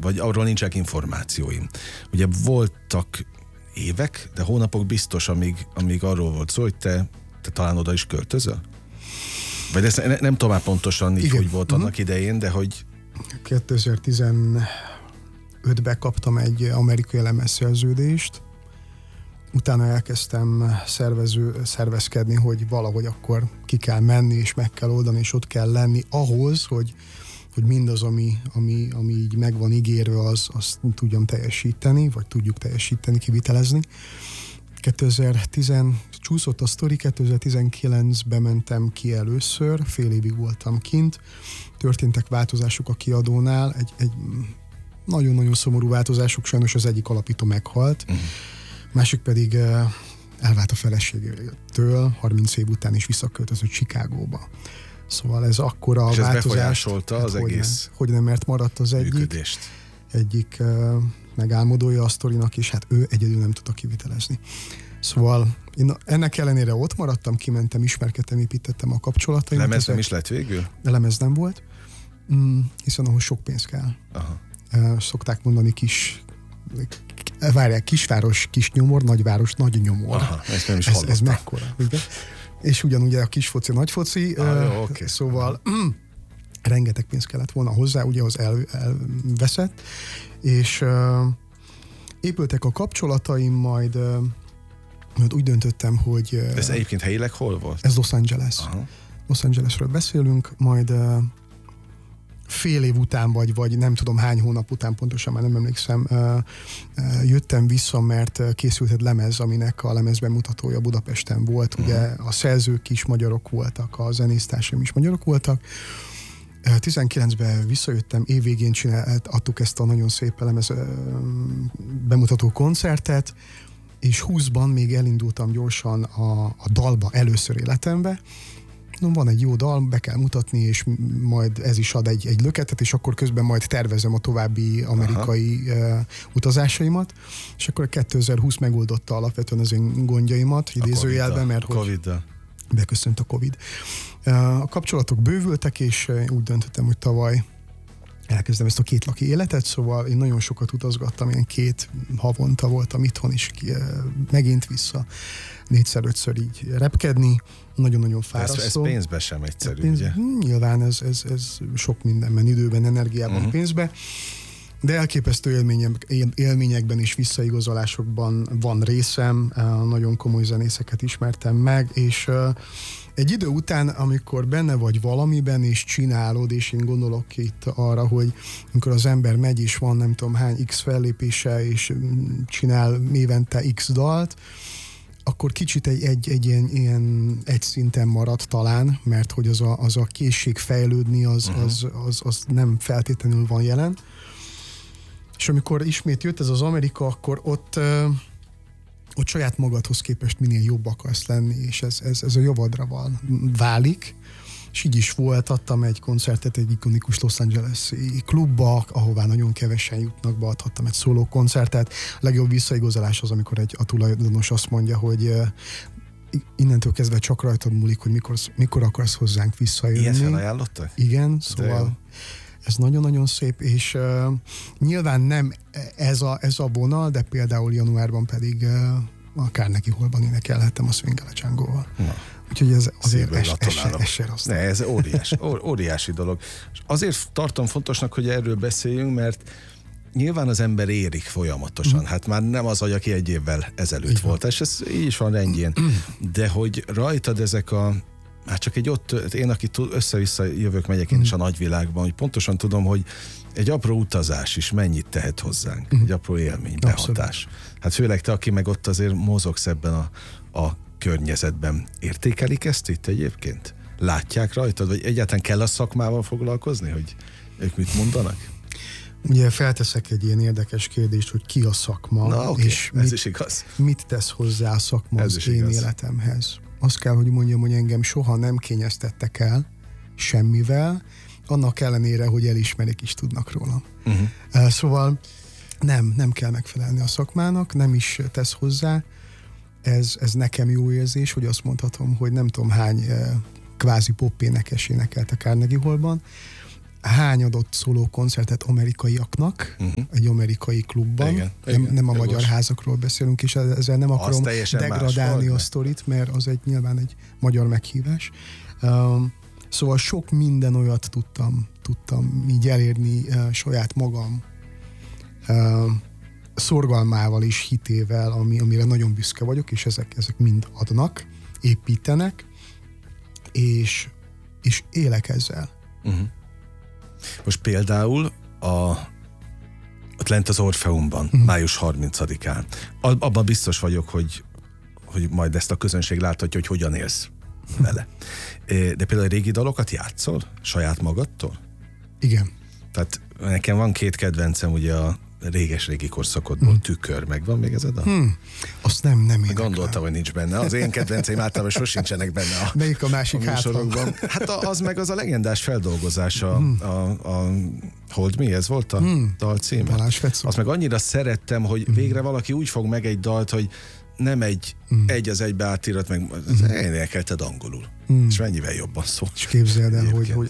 vagy arról nincsenek információim. Ugye voltak évek, de hónapok biztos, amíg arról volt szó, hogy te talán oda is költözöl? Vagy ezt nem tudom már pontosan így, hogy volt annak idején, de hogy... 2015-ben kaptam egy amerikai lemezszerződést, utána elkezdtem szervezkedni, hogy valahogy akkor ki kell menni, és meg kell oldani, és ott kell lenni ahhoz, hogy mindaz, ami így meg van ígérve, azt tudjam teljesíteni, vagy tudjuk teljesíteni, kivitelezni. Csúszott a sztori, 2019-ben mentem ki először, fél évig voltam kint, történtek változások a kiadónál, egy nagyon-nagyon szomorú változások, sajnos az egyik alapító meghalt, másik pedig elvált a feleségétől, 30 év után is visszaköltözött Chicagóba. Szóval ez akkora a változás. És ez befolyásolta az egész hogy nem, mert maradt az egyik megálmodója a sztorinak, és hát ő egyedül nem tudta kivitelezni. Szóval én ennek ellenére ott maradtam, kimentem, ismerkedtem, építettem a kapcsolataimat. Lemez nem is lett végül? De lemez nem volt, hiszen ahhoz sok pénz kell. Aha. Szokták mondani kisváros, kis nyomor, nagyváros, nagy nyomor. Aha, ezt nem is hallottam. Ez mekkora, ugye? És ugyanúgy a kis foci, nagy foci, jó, okay. Szóval rengeteg pénz kellett volna hozzá, ugye az elveszett, és épültek a kapcsolataim, majd úgy döntöttem, hogy... Ez egyébként helyileg hol volt? Ez Los Angeles. Aha. Los Angelesről beszélünk, majd fél év után, vagy nem tudom hány hónap után, pontosan már nem emlékszem, jöttem vissza, mert készült egy lemez, aminek a lemezbemutatója Budapesten volt. Ugye a szerzők is magyarok voltak, a zenésztársaim is magyarok voltak. 19-ben visszajöttem, évvégén adtuk ezt a nagyon szép lemez bemutató koncertet, és 20-ban még elindultam gyorsan a dalba először életembe. Van egy jó dal, be kell mutatni, és majd ez is ad egy löketet, és akkor közben majd tervezem a további amerikai utazásaimat, és akkor 2020 megoldotta alapvetően az én gondjaimat, idézőjelben, mert hogy beköszönt a Covid. A kapcsolatok bővültek, és úgy döntöttem, hogy tavaly elkezdem ezt a kétlaki életet, szóval én nagyon sokat utazgattam, ilyen 2 havonta voltam itthon is, megint vissza 4-5-ször így repkedni, nagyon-nagyon fárasztó. Ez pénzbe sem egyszerű, ugye? Nyilván ez sok mindenben, időben, energiában, pénzbe, de elképesztő élményekben és visszaigazolásokban van részem, nagyon komoly zenészeket ismertem meg, és egy idő után, amikor benne vagy valamiben, és csinálod, és én gondolok itt arra, hogy amikor az ember megy, és van nem tudom hány X fellépése, és csinál évente X dalt, akkor kicsit egy ilyen egy szinten marad talán, mert hogy az a készség fejlődni, az nem feltétlenül van jelen. És amikor ismét jött ez az Amerika, akkor ott saját magadhoz képest minél jobb akarsz lenni, és ez a javadra válik. És így is volt, adtam egy koncertet egy ikonikus Los Angeles-i klubba, ahová nagyon kevesen jutnak be, adhattam egy szóló koncertet. A legjobb visszaigazolás az, amikor a tulajdonos azt mondja, hogy innentől kezdve csak rajtad múlik, hogy mikor akarsz hozzánk visszajönni. Ilyet felajánlottak? Igen, szóval ez nagyon-nagyon szép, és nyilván nem ez a vonal, de például januárban pedig a Carnegie Hallban énekelhettem a Swing a Django-val. Úgyhogy ez azért ez óriási dolog. És azért tartom fontosnak, hogy erről beszéljünk, mert nyilván az ember érik folyamatosan. Hát már nem az, aki egy évvel ezelőtt volt, és ez így is van rendjén. De hogy rajtad ezek hát csak én, aki össze-vissza jövök, megyek én is a nagyvilágban, hogy pontosan tudom, hogy egy apró utazás is mennyit tehet hozzánk. Egy apró élmény, behatás. Hát főleg te, aki meg ott azért mozogsz ebben a környezetben. Értékelik ezt itt egyébként? Látják rajtad? Vagy egyáltalán kell a szakmával foglalkozni, hogy ők mit mondanak? Ugye felteszek egy ilyen érdekes kérdést, hogy ki a szakma, és mit tesz hozzá a szakma az én életemhez. Azt kell, hogy mondjam, hogy engem soha nem kényeztettek el semmivel, annak ellenére, hogy elismerik is tudnak rólam. Szóval nem kell megfelelni a szakmának, nem is tesz hozzá. Ez nekem jó érzés, hogy azt mondhatom, hogy nem tudom hány kvázi pop énekes énekelt a Carnegie Hallban. hányadott szóló koncertet amerikaiaknak, egy amerikai klubban. Igen, nem a magyar házakról beszélünk, és ezzel nem akarom degradálni a sztorit, mert az nyilván egy magyar meghívás. Szóval sok minden olyat tudtam így elérni saját magam szorgalmával és hitével, amire nagyon büszke vagyok, és ezek mind adnak, építenek, és élek ezzel. Most például ott lent az Orfeumban, május 30-án. Abban biztos vagyok, hogy majd ezt a közönség láthatja, hogy hogyan élsz vele. De például régi dalokat játszol? Saját magadtól? Igen. Tehát nekem van 2 kedvencem, ugye a réges-régi korszakodból, Tükör, megvan még ez a dal? Azt nem éneklem. Gondoltam, hogy nincs benne. Az én kedvenceim általában sosincsenek benne melyik a másik műsorokban. Hát az meg az a legendás feldolgozása, a Hold Me, ez volt a dal címe? Balázs Fecó. Azt meg annyira szerettem, hogy végre valaki úgy fog meg egy dalt, hogy nem egy az egybe átírat, meg énekelted angolul. És mennyivel jobban szól. És képzeld el, hogy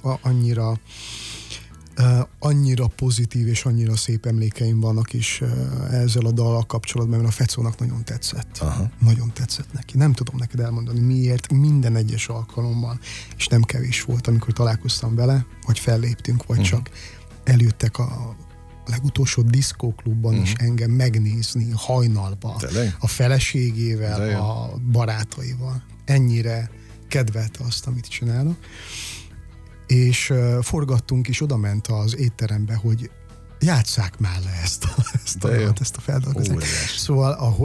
annyira pozitív és annyira szép emlékeim vannak is ezzel a dallal kapcsolatban, mert a Fecónak nagyon tetszett. Aha. Nagyon tetszett neki. Nem tudom neked elmondani miért, minden egyes alkalommal, és nem kevés volt, amikor találkoztam vele, vagy felléptünk, vagy csak eljöttek a legutolsó diszkóklubban is engem megnézni hajnalba, a feleségével, a barátaival. Ennyire kedvelte azt, amit csinálnak. És forgattunk, is, oda ment az étterembe, hogy játsszák már le ezt a feldolgozást. Szóval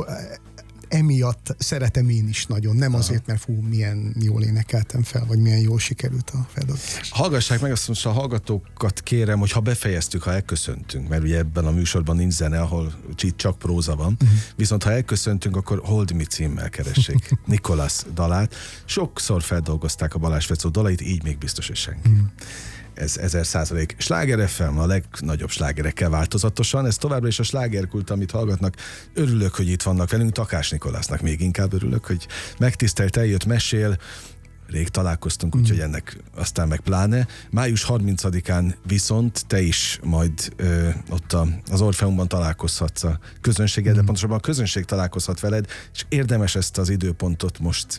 emiatt szeretem én is nagyon, nem azért, mert milyen jól énekeltem fel, vagy milyen jól sikerült a feldolgozás. Hallgassák meg azt most a hallgatókat kérem, hogy ha befejeztük, ha elköszöntünk, mert ugye ebben a műsorban nincs zene, ahol csak próza van, viszont ha elköszöntünk, akkor Hold Me címmel keressék Nicholas dalát. Sokszor feldolgozták a Balázs Fecó dalait, így még biztos, hogy senki. Ez 1000%. Sláger FM a legnagyobb slágerekkel változatosan. Ez továbbra is a slágerkult, amit hallgatnak. Örülök, hogy itt vannak velünk. Takás Nikolásznak még inkább örülök, hogy megtisztelt, eljött, mesél. Rég találkoztunk, úgyhogy ennek aztán meg pláne. Május 30-án viszont te is majd ott az Orfeumban találkozhatsz a közönséggel, de pontosabban a közönség találkozhat veled, és érdemes ezt az időpontot most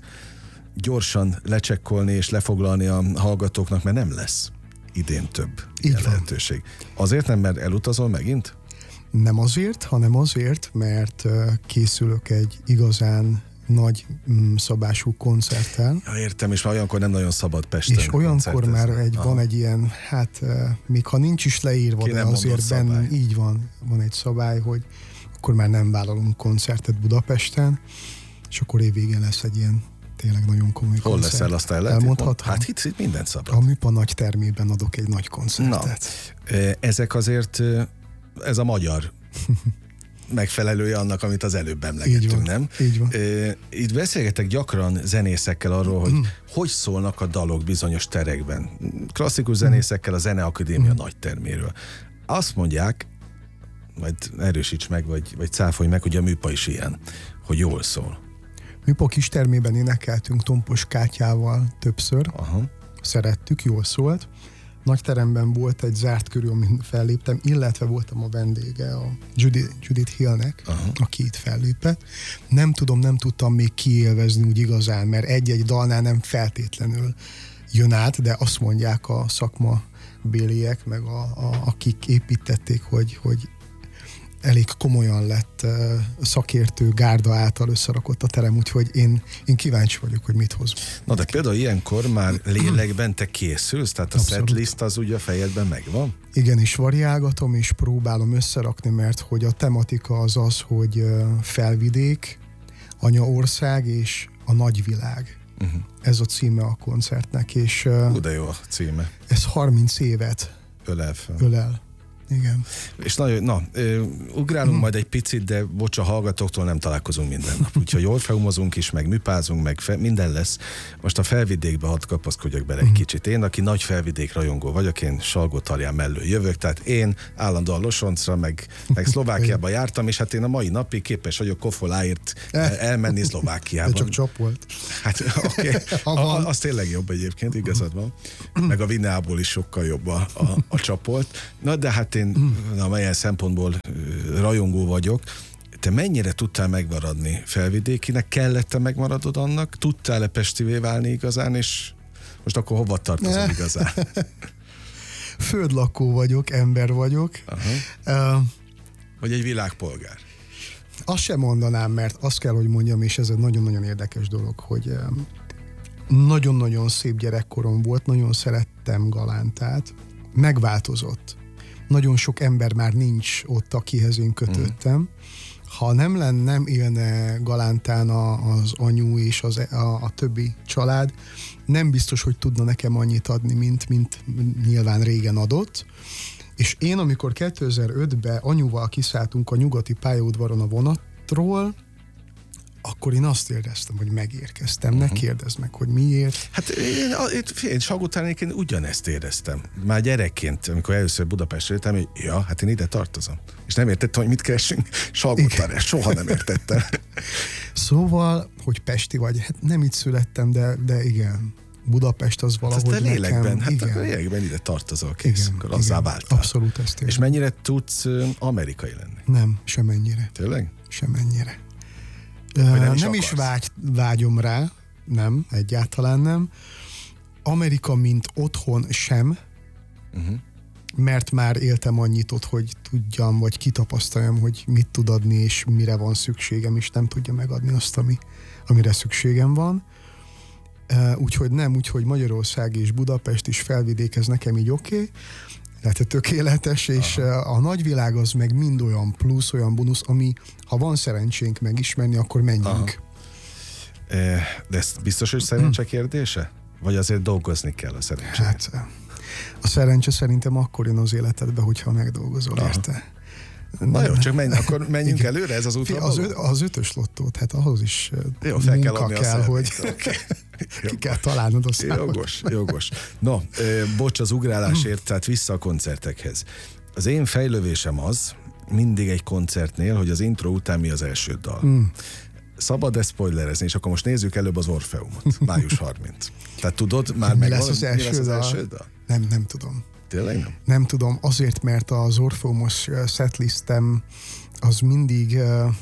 gyorsan lecsekkolni és lefoglalni a hallgatóknak, mert nem lesz idén több lehetőség. Azért nem, mert elutazol megint? Nem azért, hanem azért, mert készülök egy igazán nagy szabású koncerttel. Ja, értem, és már olyankor nem nagyon szabad Pesten. És olyankor már van egy ilyen, még ha nincs is leírva, de azért benne így van egy szabály, hogy akkor már nem vállalunk koncertet Budapesten, és akkor évvégén lesz egy ilyen tényleg nagyon komoly Hol koncert. leszel, azt elmondhatom? Hát itt mindent szabad. A Műpa nagy termében adok egy nagy koncertet. Ezek azért, ez a magyar megfelelője annak, amit az előbb emlegettünk, nem? Így van. Itt beszélgetek gyakran zenészekkel arról, hogy szólnak a dalok bizonyos terekben. Klasszikus zenészekkel a Zeneakadémia nagy terméről. Azt mondják, majd erősíts meg, vagy cáfolj meg, hogy a Műpa is ilyen, hogy jól szól. Műpa kistermében énekeltünk Tompos Kátyával többször. Aha. Szerettük, jól szólt. Nagyteremben volt egy zárt körül, amin felléptem, illetve voltam a vendége a Judith Hillnek, aki itt fellépett. Nem tudtam még kiélvezni úgy igazán, mert egy-egy dalnál nem feltétlenül jön át, de azt mondják a szakmabéliek, meg akik építették, hogy elég komolyan lett szakértő gárda által összerakott a terem, úgyhogy én kíváncsi vagyok, hogy mit hoz. Na de például ilyenkor már lélekben te készülsz, tehát a setlist az ugye a fejedben megvan? Igen, és variálgatom, és próbálom összerakni, mert hogy a tematika az, hogy felvidék, anyaország és a nagyvilág. Ez a címe a koncertnek, és de jó a címe. Ez 30 évet ölel fel. Ölel. Igen. És ugrálunk majd egy picit, de bocs, a hallgatóktól nem találkozunk minden nap. Úgyhogy orfeumozunk is, meg műpázunk, meg minden lesz. Most a Felvidékbe hadd kapaszkodjak bele egy kicsit. Én, aki nagy Felvidék rajongó vagyok, én Salgótarján mellől jövök, tehát én állandóan Losoncra, meg Szlovákiába jártam, és hát én a mai napig képes vagyok Kofoláért elmenni Szlovákiába. De csak csap volt. Hát oké, az tényleg jobb egyébként, igazad van. Meg a Vineából is sokkal jobb a csapolt. Na de hát én melyen szempontból rajongó vagyok. Te mennyire tudtál megmaradni felvidékinek? Kellett-e megmaradod annak? Tudtál-e pestivé válni igazán? És most akkor hova tartozom igazán? Földlakó vagyok, ember vagyok. Vagy egy világpolgár? Azt sem mondanám, mert azt kell, hogy mondjam, és ez egy nagyon-nagyon érdekes dolog, hogy nagyon-nagyon szép gyerekkorom volt, nagyon szerettem Galántát. Megváltozott. Nagyon sok ember már nincs ott, akihez én kötöttem. Ha nem élne Galántán az anyu és a többi család, nem biztos, hogy tudna nekem annyit adni, mint nyilván régen adott. És én, amikor 2005-ben anyuval kiszálltunk a nyugati pályaudvaron a vonatról, akkor én azt éreztem, hogy megérkeztem. Ne kérdezd meg, hogy miért. Hát én Salgótarján ugyanezt éreztem. Már gyerekként, amikor először Budapestre jöttem, hogy hát én ide tartozom. És nem értettem, hogy mit keresünk Salgótarján. Soha nem értettem. Szóval, hogy pesti vagy, hát nem itt születtem, de igen. Budapest az valahogy nekem... lélekben, hát igen. Akkor lélekben ide tartozol, kész. Igen, akkor azzá váltál. Abszolút ezt érzem. És mennyire tudsz amerikai lenni? Nem, semennyire. Tényleg? Semennyire. Nem is vágyom rá, nem, egyáltalán nem. Amerika, mint otthon sem, mert már éltem annyit ott, hogy tudjam, vagy kitapasztaljam, hogy mit tud adni, és mire van szükségem, és nem tudja megadni azt, amire szükségem van. Úgyhogy Magyarország és Budapest is Felvidék, ez nekem így oké. Tehát tökéletes, és a nagyvilág az meg mind olyan plusz, olyan bónusz, ami, ha van szerencsénk megismerni, akkor menjünk. De ez biztos, hogy szerencse kérdése? Vagy azért dolgozni kell a szerencsét? Hát a szerencse szerintem akkor jön az életedbe, hogyha megdolgozol érte. Na jó, csak akkor menjünk igen. előre, ez az úton. Az ötös lottó, hát ahhoz is jó, fel munka kell, hogy ki kell találnod a számot. Jogos. No, bocs az ugrálásért, tehát vissza a koncertekhez. Az én fejlővésem az, mindig egy koncertnél, hogy az intro után mi az első dal. Szabad-e spoilerezni, és akkor most nézzük előbb az Orfeumot, május 30. Tehát tudod már mi lesz az első dal? Nem tudom. Tényleg nem? Nem tudom, azért, mert az Orfeumos setlistem az mindig,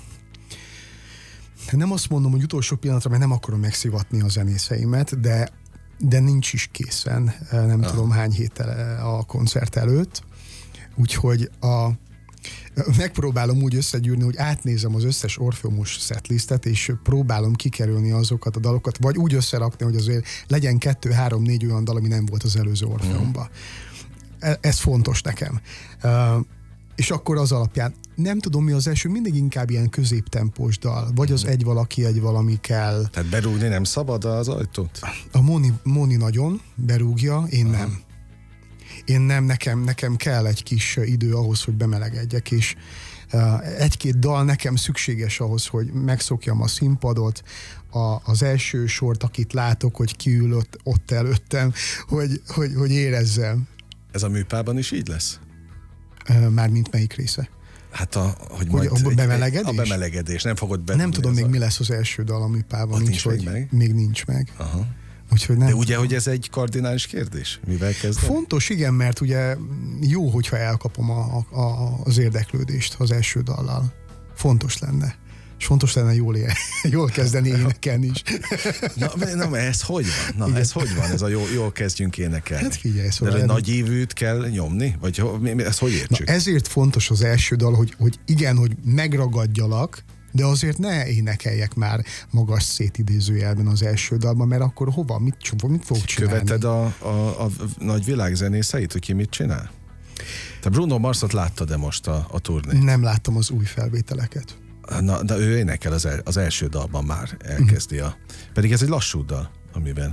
nem azt mondom, hogy utolsó pillanatra, mert nem akarom megszivatni a zenészeimet, de nincs is készen, nem tudom hány héttel a koncert előtt, úgyhogy megpróbálom úgy összegyűrni, hogy átnézem az összes Orfeumos setlistet, és próbálom kikerülni azokat a dalokat, vagy úgy összerakni, hogy azért legyen 2, 3, 4 olyan dal, ami nem volt az előző Orfeumban. Ez fontos nekem. És akkor az alapján nem tudom, mi az első, mindig inkább ilyen középtempós dal, vagy az egy valami kell. Tehát berúgni nem szabad az ajtót? A Moni nagyon berúgja, én nem. Én nem, nekem kell egy kis idő ahhoz, hogy bemelegedjek, és egy-két dal nekem szükséges ahhoz, hogy megszokjam a színpadot, az első sort, akit látok, hogy kiül ott előttem, hogy érezzem. Ez a műpában is így lesz? Mármint melyik része? Hát a bemelegedés? A bemelegedés, nem fogod bedugni. Nem tudom még mi lesz az első dal a műpában. Nincs meg? Még nincs meg. Aha. Úgyhogy nem. De ugye, hogy ez egy kardinális kérdés? Mivel kezdem? Fontos, igen, mert ugye jó, hogyha elkapom az érdeklődést az első dallal. Fontos lenne. És fontos lenne jól kezdeni énekelni is. Na, ez hogy van? Ez hogy van? Ez a jól kezdjünk énekelni. Hát figyelj, szóval... De nagy ívűt kell nyomni? Vagy ezt hogy értsük? Ezért fontos az első dal, hogy igen, hogy megragadjalak, de azért ne énekeljek már magas szétidézőjelben az első dalban, mert akkor hova? Mit fogok csinálni? Követed a nagy világzenészeit, hogy ki mit csinál? Te Bruno Marsot láttad-e most a turnét? Nem láttam az új felvételeket. Na, de ő énekel az első dalban már elkezdi pedig ez egy lassú dal, amiben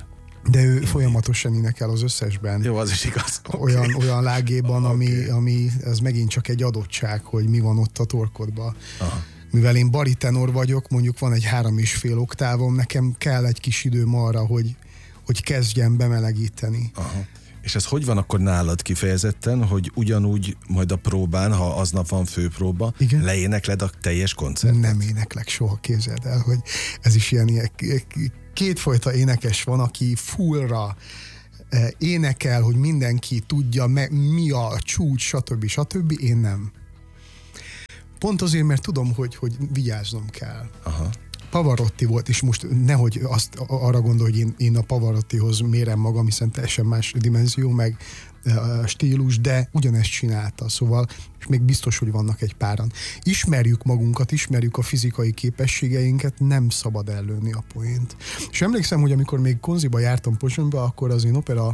De ő folyamatosan énekel az összesben. Jó, az is igaz. Olyan lágéban, ami ez megint csak egy adottság, hogy mi van ott a torkodban. Aha. Mivel én baritenor vagyok, mondjuk van egy 3,5 oktávom, nekem kell egy kis időm arra, hogy kezdjem bemelegíteni. Aha. És ez hogy van akkor nálad kifejezetten, hogy ugyanúgy majd a próbán, ha aznap van főpróba, igen, leénekled a teljes koncertet? Nem éneklek soha, képzeld el, hogy ez is ilyen kétfajta énekes van, aki fullra énekel, hogy mindenki tudja, mi a csúcs, stb. Én nem. Pont azért, mert tudom, hogy vigyáznom kell. Aha. Pavarotti volt, és most nehogy arra gondolj, hogy én a Pavarottihoz mérem magam, hiszen teljesen más dimenzió, meg stílus, de ugyanezt csinálta, szóval, és még biztos, hogy vannak egy páran. Ismerjük magunkat, ismerjük a fizikai képességeinket, nem szabad ellőni a poént. És emlékszem, hogy amikor még konziba jártam Pozsonyba, akkor az én opera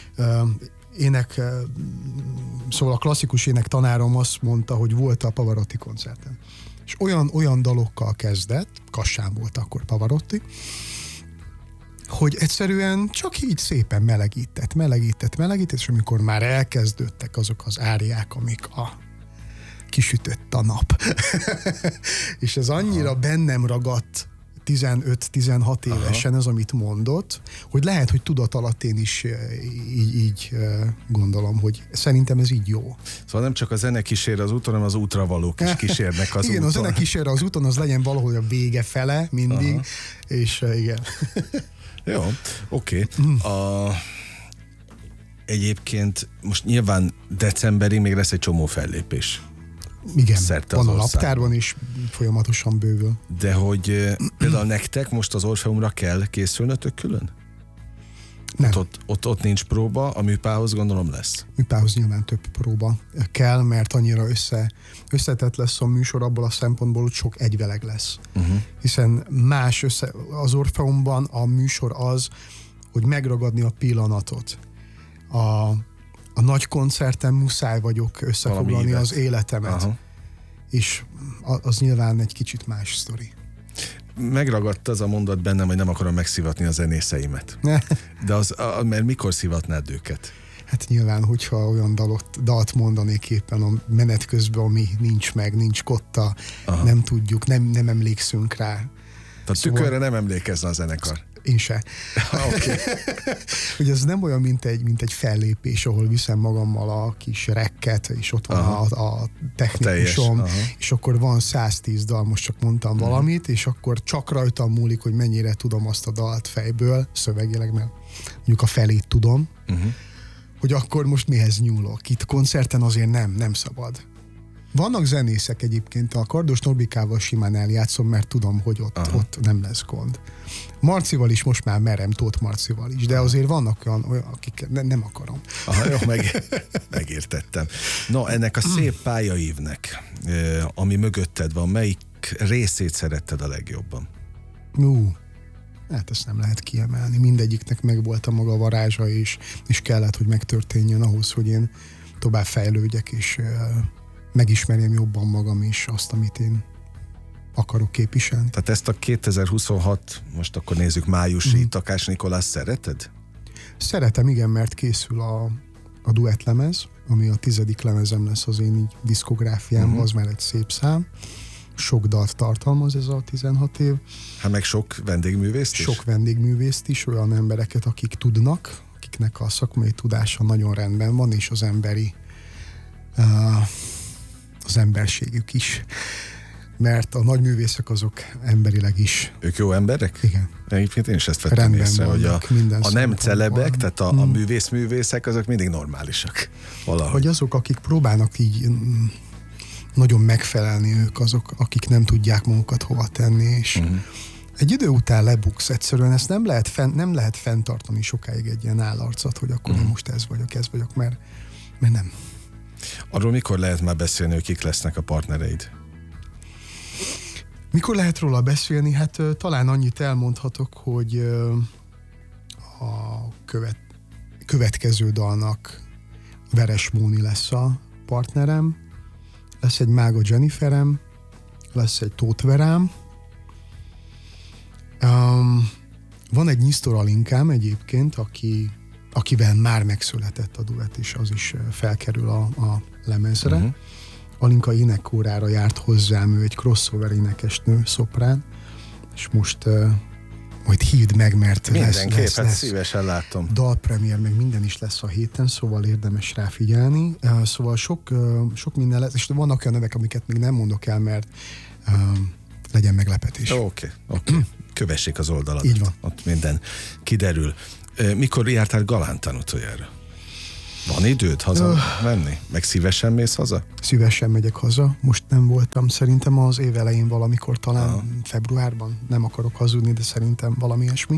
szóval a klasszikus ének tanárom azt mondta, hogy volt a Pavarotti koncerten. És olyan dalokkal kezdett, Kassán volt akkor Pavarotti, hogy egyszerűen csak így szépen melegített, és amikor már elkezdődtek azok az áriák, amik kisütött a nap. És ez annyira bennem ragadt 15-16 évesen ez, amit mondott, hogy lehet, hogy tudat alatt én is így gondolom, hogy szerintem ez így jó. Szóval nem csak a zene kísér az úton, hanem az útra valók is kísérnek az igen, úton. Igen, a zene kísér az úton, az legyen valahol a vége fele mindig, aha, és igen. Jó, oké. Egyébként most nyilván decemberig még lesz egy csomó fellépés. Igen, van a naptárban is folyamatosan bővül. De hogy például nektek most az Orfeumra kell készülnötök külön? Nem. Ott nincs próba, a műpához gondolom lesz. Műpához nyilván több próba kell, mert annyira összetett lesz a műsor abból a szempontból, hogy sok egyveleg lesz. Hiszen az Orfeumban a műsor az, hogy megragadni a pillanatot. A nagy koncerten muszáj vagyok összefoglalni az életemet. Aha. És az nyilván egy kicsit más sztori. Megragadt az a mondat bennem, hogy nem akarom megszivatni a zenészeimet. De mert mikor szivatnád őket? Hát nyilván, hogyha olyan dalt mondanék éppen a menet közben, ami nincs kotta, aha, nem tudjuk, nem emlékszünk rá. Tehát tükörre nem emlékezne a zenekar? Én se. Okay. Ugye ez nem olyan, mint egy fellépés, ahol viszem magammal a kis rekket, és ott van a technikusom, és akkor van 110 dal, most csak mondtam valamit, és akkor csak rajtam múlik, hogy mennyire tudom azt a dalt fejből, szövegileg, mert mondjuk a felét tudom, hogy akkor most mihez nyúlok. Itt koncerten azért nem szabad. Vannak zenészek egyébként, a Kardos Norbikával simán eljátszom, mert tudom, hogy ott nem lesz gond. Marcival is most már merem, Tóth Marcival is, de azért vannak olyan akik nem akarom. Aha, jó, megértettem. No, ennek a szép pályaívnek, ami mögötted van, melyik részét szeretted a legjobban? Hát ezt nem lehet kiemelni. Mindegyiknek megvolt a maga varázsa, és kellett, hogy megtörténjen ahhoz, hogy én tovább fejlődjek, és megismerjem jobban magam is, azt, amit én akarok képviselni. Tehát ezt a 2026, most akkor nézzük májusi Takás Nikolás szereted? Szeretem, igen, mert készül a duettlemez, ami a 10. lemezem lesz az én így diszkográfiámban, az már egy szép szám. Sok dalt tartalmaz ez a 16 év. Hát meg sok vendégművészt is? Sok vendégművészt is, olyan embereket, akik tudnak, akiknek a szakmai tudása nagyon rendben van, és az emberségük is. Mert a nagyművészek azok emberileg is. Ők jó emberek? Igen. Egyébként én is ezt vettem észre, hogy a nem celebek, tehát a művészek azok mindig normálisak. Valahogy. Hogy azok, akik próbálnak így nagyon megfelelni, ők azok, akik nem tudják magukat hova tenni, és egy idő után lebuksz egyszerűen, ezt nem lehet fenntartani sokáig egy ilyen állarcot, hogy akkor én most ez vagyok, mert nem. Arról mikor lehet már beszélni, hogy kik lesznek a partnereid? Mikor lehet róla beszélni? Hát talán annyit elmondhatok, hogy a következő dalnak Veres Móni lesz a partnerem, lesz egy Mága Jenniferem, lesz egy Tóth Verám, Van egy Nyisztor Alinkám egyébként, akivel már megszületett a duett, és az is felkerül a lemezre. Alinka énekkórára járt hozzám, ő egy crossover énekesnő, szoprán, és most majd hívd meg, mert lesz szívesen látom. Dalpremiér, meg minden is lesz a héten, szóval érdemes rá figyelni. Szóval sok minden lesz, és vannak olyan nevek, amiket még nem mondok el, mert legyen meglepetés. Oké. Kövessék az oldaladat. Így van. Ott minden kiderül. Mikor jártál Galántán utoljára? Van időd haza menni? Meg szívesen mész haza? Szívesen megyek haza. Most nem voltam. Szerintem az év elején valamikor, talán februárban. Nem akarok hazudni, de szerintem valami ilyesmi.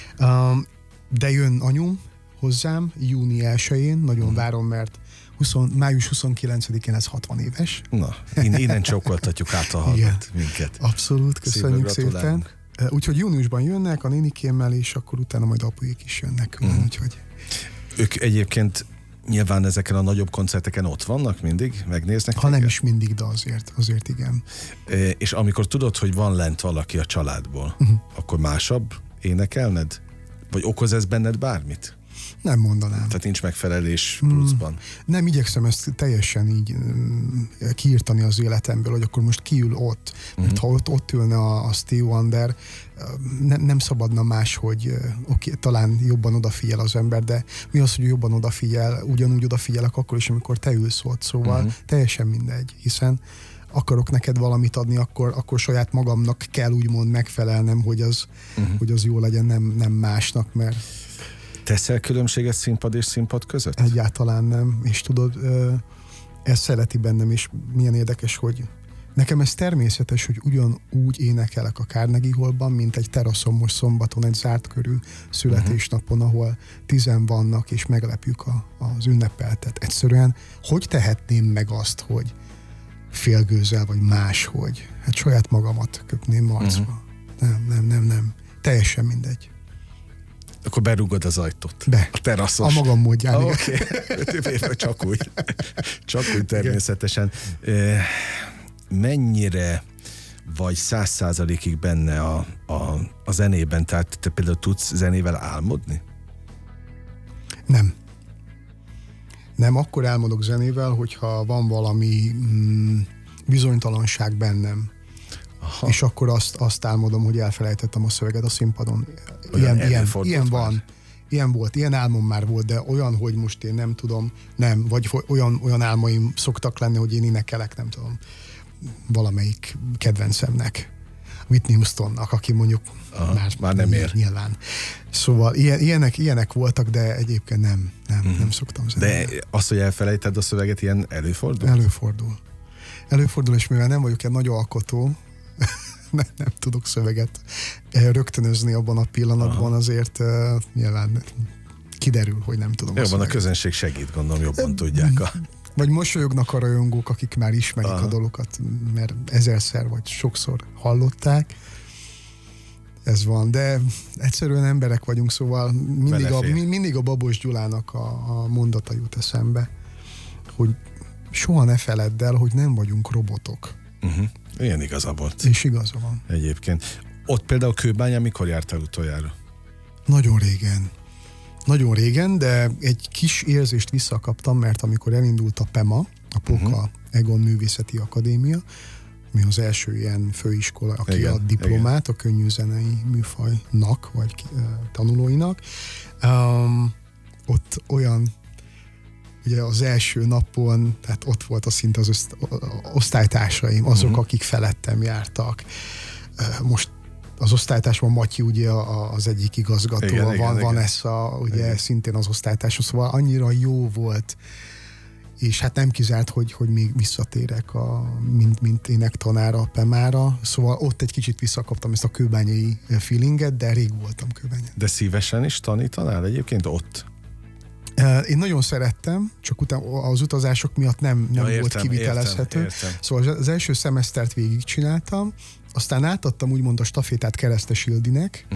De jön anyum hozzám júni 1-én. Nagyon várom, mert május 29-én lesz 60 éves. Na, innen csókoltatjuk át a hallgat minket. Abszolút, köszönjük szépen. Úgyhogy júniusban jönnek a nénikémmel, és akkor utána majd apuék is jönnek. Úgyhogy... Ők egyébként nyilván ezeken a nagyobb koncerteken ott vannak mindig, megnéznek? Ha nem is mindig, de azért igen. És amikor tudod, hogy van lent valaki a családból, akkor másabb énekelned? Vagy okoz ez benned bármit? Nem mondanám. Tehát nincs megfelelés pluszban? Nem, igyekszem ezt teljesen így kiírtani az életemből, hogy akkor most kiül ott. Mert ha ott ülne a Stevie Wonder, nem szabadna más, hogy talán jobban odafigyel az ember, de mi az, hogy jobban odafigyel, ugyanúgy odafigyelek akkor is, amikor te ülsz ott, szóval teljesen mindegy, hiszen akarok neked valamit adni, akkor saját magamnak kell úgymond megfelelnem, hogy az jó legyen, nem másnak, mert... Teszel különbséget színpad és színpad között? Egyáltalán nem, és tudod, ez szereti bennem, és milyen érdekes, hogy nekem ez természetes, hogy ugyanúgy énekelek a Carnegie Hallban, mint egy teraszon most szombaton, egy zárt körű születésnapon, ahol 10 vannak, és meglepjük az ünnepeltet. Egyszerűen, hogy tehetném meg azt, hogy félgőzzel, vagy máshogy? Hát saját magamat köpném arcba. Nem. Teljesen mindegy. Akkor berúgod az ajtót. A teraszos. A magam módján. Oké. Csak úgy természetesen. Mennyire vagy 100%-ig benne a zenében? Tehát te például tudsz zenével álmodni? Nem, akkor álmodok zenével, hogyha van valami bizonytalanság bennem. Aha. És akkor azt álmodom, hogy elfelejtettem a szöveget a színpadon. Ilyen van. Ilyen volt, ilyen álmom már volt, de olyan, hogy most én nem tudom, vagy olyan álmaim szoktak lenni, hogy én énekelek, nem tudom, valamelyik kedvencemnek, Whitney Houstonnak, aki mondjuk már nem ér. Nyilván. Szóval ilyenek voltak, de egyébként nem szoktam zenélni. De azt, hogy elfelejted a szöveget, ilyen előfordul? Előfordul, és mivel nem vagyok egy nagy alkotó, nem tudok szöveget rögtönözni abban a pillanatban, azért nyilván kiderül, hogy nem tudom. Jobban a közönség segít, gondolom, jobban tudják. Vagy mosolyognak a rajongók, akik már ismerik a dalokat, mert 1000-szer vagy sokszor hallották. Ez van, de egyszerűen emberek vagyunk, szóval mindig a Babos Gyulának a mondata jut eszembe, hogy soha ne feledd el, hogy nem vagyunk robotok. Ilyen igaza volt. És igaza van. Egyébként. Ott például Kőbányán mikor jártál utoljára? Nagyon régen, de egy kis érzést visszakaptam, mert amikor elindult a PEMA, a Póka Egon Művészeti Akadémia, ami az első ilyen főiskola, aki a diplomát a könnyű zenei műfajnak, vagy tanulóinak. Ott olyan, ugye az első napon, tehát ott volt szinte az osztálytársaim, azok, akik felettem jártak. Most az osztálytársban Matyi ugye az egyik igazgató, van Vanessa, ugye szintén az osztálytárs, szóval annyira jó volt, és hát nem kizárt, hogy még visszatérek mint énektanára, a PEMÁra, szóval ott egy kicsit visszakaptam ezt a kőbányai feelinget, de rég voltam Kőbányán. De szívesen is tanítanál egyébként ott? Én nagyon szerettem, csak utána az utazások miatt nem volt kivitelezhető. Értem. Szóval az első szemesztert végigcsináltam, aztán átadtam úgymond a stafétát Keresztes Ildinek,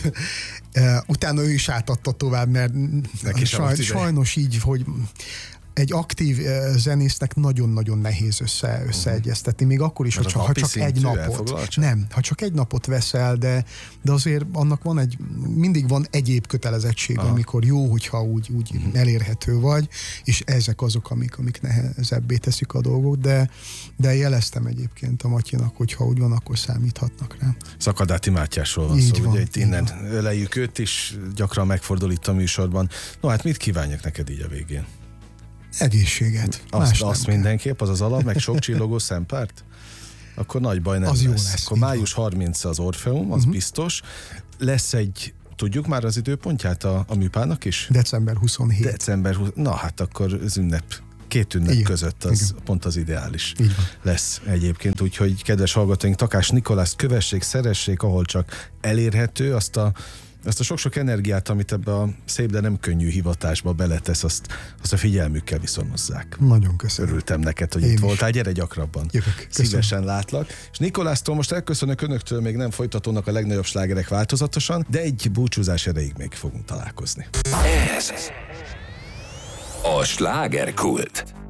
utána ő is átadta tovább, mert sajnos így, hogy egy aktív zenésznek nagyon-nagyon nehéz összeegyeztetni, még akkor is, ha csak egy napot. Nem, ha csak egy napot veszel, de azért annak mindig van egyéb kötelezettség, amikor jó, hogyha úgy elérhető vagy, és ezek azok, amik nehezebbé teszik a dolgot, de jeleztem egyébként a Matyinak, hogy ha úgy van, akkor számíthatnak rá. Szakadáti Mátyásról van szó, ugye itt innen öleljük őt is, gyakran megfordul itt a műsorban. No, hát mit kívánjak neked így a végén? Egészséget. Azt mindenképp, az alap, meg sok csillogó szempárt? Akkor nagy baj nem lesz. Akkor május 30 az Orfeum, az biztos. Lesz tudjuk már az időpontját a műpának is? December 27. Na hát akkor az ünnep. 2 ünnep között az pont az ideális lesz egyébként, úgyhogy kedves hallgatóink, Takás Nikolászt kövessék, szeressék, ahol csak elérhető, azt a sok-sok energiát, amit ebbe a szép, de nem könnyű hivatásba beletesz, azt a figyelmükkel viszonozzák. Nagyon köszönöm. Örültem neked, hogy itt voltál, gyere gyakrabban. Jövök. Szívesen látlak. És Nikolásztól most elköszönök önöktől, még nem folytatódnak a legnagyobb slágerek változatosan, de egy búcsúzás erejéig még fogunk találkozni. Ez a Slágerkult.